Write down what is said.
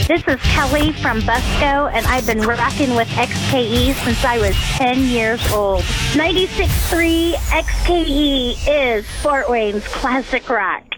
This is Kelly from Busco, and I've been rocking with XKE since I was 10 years old. 96.3 XKE is Fort Wayne's classic rock.